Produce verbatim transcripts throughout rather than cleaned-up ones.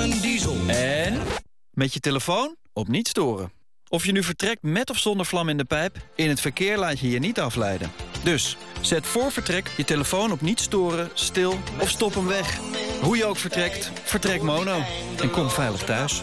een diesel. En met je telefoon op niet storen. Of je nu vertrekt met of zonder vlam in de pijp, in het verkeer laat je je niet afleiden. Dus zet voor vertrek je telefoon op niet storen, stil of stop hem weg. Hoe je ook vertrekt, vertrek mono. En kom veilig thuis.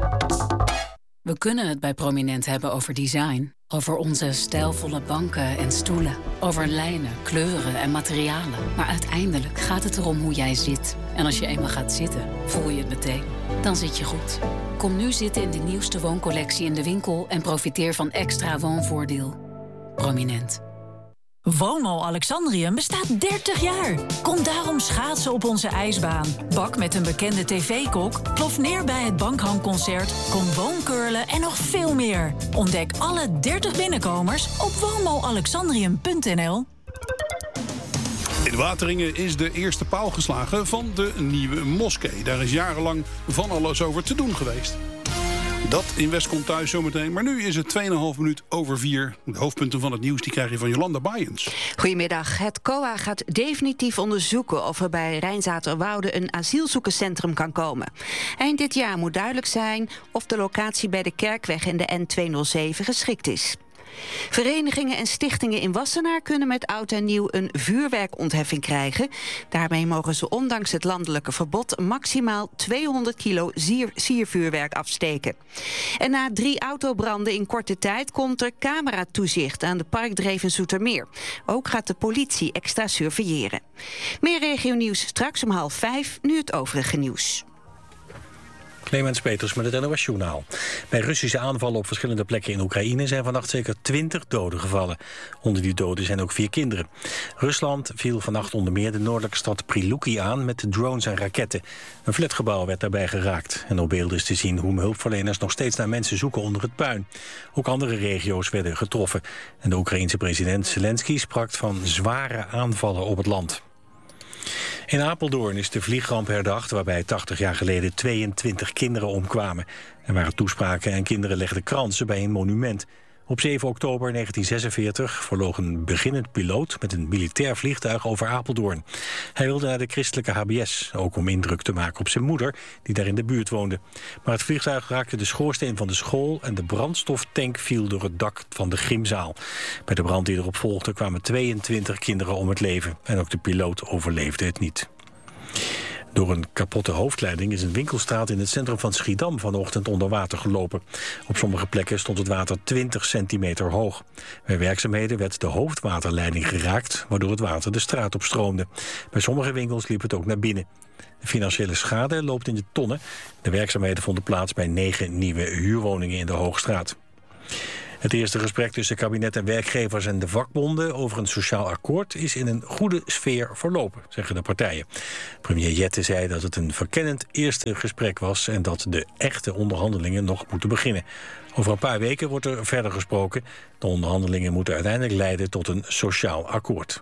We kunnen het bij Prominent hebben over design. Over onze stijlvolle banken en stoelen. Over lijnen, kleuren en materialen. Maar uiteindelijk gaat het erom hoe jij zit. En als je eenmaal gaat zitten, voel je het meteen. Dan zit je goed. Kom nu zitten in de nieuwste wooncollectie in de winkel... en profiteer van extra woonvoordeel. Prominent. Woonmol Alexandrium bestaat dertig jaar. Kom daarom schaatsen op onze ijsbaan. Bak met een bekende tv-kok, plof neer bij het Bankhangconcert... kom woonkurlen en nog veel meer. Ontdek alle dertig binnenkomers op woonmol alexandrium punt n l. In Wateringen is de eerste paal geslagen van de nieuwe moskee. Daar is jarenlang van alles over te doen geweest. Dat in West komt thuis zometeen. Maar nu is het tweeënhalf minuut over vier. De hoofdpunten van het nieuws die krijg je van Jolanda Bayens. Goedemiddag. Het C O A gaat definitief onderzoeken of er bij Rijnzaterwoude een asielzoekerscentrum kan komen. Eind dit jaar moet duidelijk zijn of de locatie bij de Kerkweg en de N tweehonderdzeven geschikt is. Verenigingen en stichtingen in Wassenaar kunnen met oud en nieuw een vuurwerkontheffing krijgen. Daarmee mogen ze ondanks het landelijke verbod maximaal tweehonderd kilo zier, siervuurwerk afsteken. En na drie autobranden in korte tijd komt er cameratoezicht aan de Parkdreef in Zoetermeer. Ook gaat de politie extra surveilleren. Meer regionieuws straks om half vijf, nu het overige nieuws. Clemens Peters met het N O S-journaal. Bij Russische aanvallen op verschillende plekken in Oekraïne zijn vannacht zeker twintig doden gevallen. Onder die doden zijn ook vier kinderen. Rusland viel vannacht onder meer de noordelijke stad Priluki aan met drones en raketten. Een flatgebouw werd daarbij geraakt. En op beelden is te zien hoe hulpverleners nog steeds naar mensen zoeken onder het puin. Ook andere regio's werden getroffen. En de Oekraïense president Zelensky sprak van zware aanvallen op het land. In Apeldoorn is de vliegramp herdacht waarbij tachtig jaar geleden tweeëntwintig kinderen omkwamen. Er waren toespraken en kinderen legden kransen bij een monument. Op zeven oktober negentien zesenveertig verloog een beginnend piloot met een militair vliegtuig over Apeldoorn. Hij wilde naar de christelijke H B S, ook om indruk te maken op zijn moeder, die daar in de buurt woonde. Maar het vliegtuig raakte de schoorsteen van de school en de brandstoftank viel door het dak van de gymzaal. Bij de brand die erop volgde kwamen tweeëntwintig kinderen om het leven en ook de piloot overleefde het niet. Door een kapotte hoofdleiding is een winkelstraat in het centrum van Schiedam vanochtend onder water gelopen. Op sommige plekken stond het water twintig centimeter hoog. Bij werkzaamheden werd de hoofdwaterleiding geraakt, waardoor het water de straat opstroomde. Bij sommige winkels liep het ook naar binnen. De financiële schade loopt in de tonnen. De werkzaamheden vonden plaats bij negen nieuwe huurwoningen in de Hoogstraat. Het eerste gesprek tussen kabinet en werkgevers en de vakbonden over een sociaal akkoord is in een goede sfeer verlopen, zeggen de partijen. Premier Jette zei dat het een verkennend eerste gesprek was en dat de echte onderhandelingen nog moeten beginnen. Over een paar weken wordt er verder gesproken. De onderhandelingen moeten uiteindelijk leiden tot een sociaal akkoord.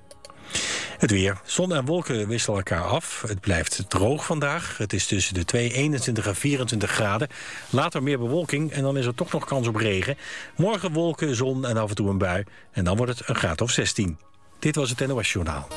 Het weer. Zon en wolken wisselen elkaar af. Het blijft droog vandaag. Het is tussen de twee, eenentwintig en vierentwintig graden. Later meer bewolking en dan is er toch nog kans op regen. Morgen wolken, zon en af en toe een bui. En dan wordt het een graad of zestien. Dit was het N O S-journaal.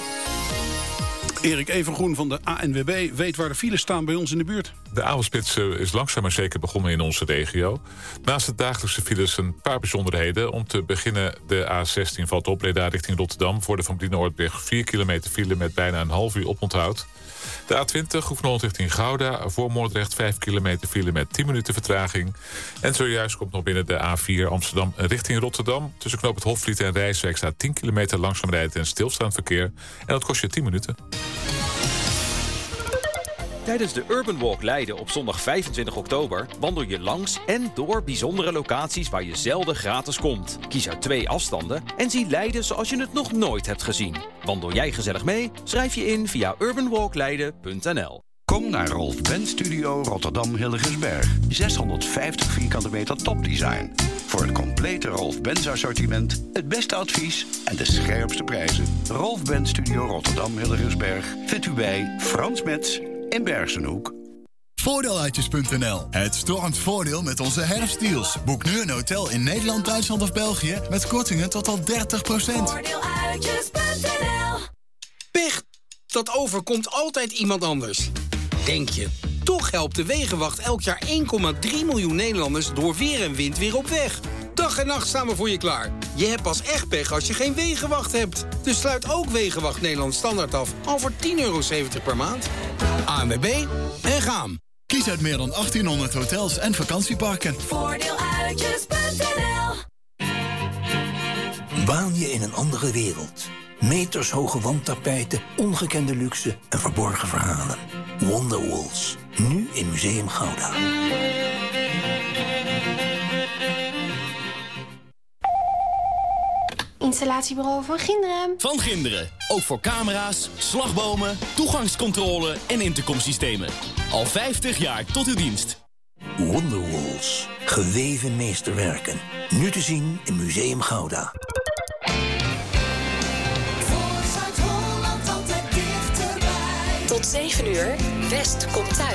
Erik Evengroen van de A N W B weet waar de files staan bij ons in de buurt. De avondspits is langzaam maar zeker begonnen in onze regio. Naast de dagelijkse files een paar bijzonderheden. Om te beginnen de A zestien valt op, Breda richting Rotterdam. Voor de Van Briene-Oortbrug vier kilometer file met bijna een half uur oponthoud. De A twintig Hoefnol richting Gouda. Voor Moordrecht vijf kilometer file met tien minuten vertraging. En zojuist komt nog binnen de A vier Amsterdam richting Rotterdam. Tussen knoop het Hofvliet en Rijswijk staat tien kilometer langzaam rijden en stilstaand verkeer. En dat kost je tien minuten. Tijdens de Urban Walk Leiden op zondag vijfentwintig oktober wandel je langs en door bijzondere locaties waar je zelden gratis komt. Kies uit twee afstanden en zie Leiden zoals je het nog nooit hebt gezien. Wandel jij gezellig mee? Schrijf je in via urban walk leiden punt n l. Kom naar Rolf Benz Studio Rotterdam Hillegersberg. zeshonderdvijftig vierkante meter topdesign. Voor het complete Rolf Benz assortiment, het beste advies en de scherpste prijzen. Rolf Benz Studio Rotterdam Hillegersberg vindt u bij Frans Metz in Bergsenhoek. Voordeeluitjes punt n l. Het stormt voordeel met onze herfstdeals. Boek nu een hotel in Nederland, Duitsland of België met kortingen tot al dertig procent. Voordeeluitjes punt n l. Pech, dat overkomt altijd iemand anders. Denk je. Toch helpt de Wegenwacht elk jaar één komma drie miljoen Nederlanders door weer en wind weer op weg. Dag en nacht staan we voor je klaar. Je hebt pas echt pech als je geen Wegenwacht hebt. Dus sluit ook Wegenwacht Nederland Standaard af al voor tien euro zeventig per maand. A N W B en gaan. Kies uit meer dan achttienhonderd hotels en vakantieparken. Voordeeluitjes punt n l. Baan je in een andere wereld. Metershoge wandtapijten, ongekende luxe en verborgen verhalen. Wonderwalls. Nu in Museum Gouda. Installatiebureau Van Ginderen. Van Ginderen. Ook voor camera's, slagbomen, toegangscontrole en intercomsystemen. Al vijftig jaar tot uw dienst. Wonderwalls. Geweven meesterwerken. Nu te zien in Museum Gouda. Voor Zuid-Holland altijd dichterbij. Tot zeven uur, West komt thuis.